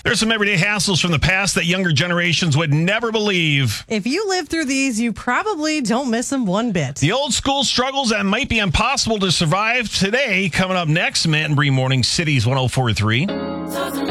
There's some everyday hassles from the past that younger generations would never believe. If you live through these, you probably don't miss them one bit. The old school struggles that might be impossible to survive today, coming up next. Matt and Bree Morning, Cities 104.3.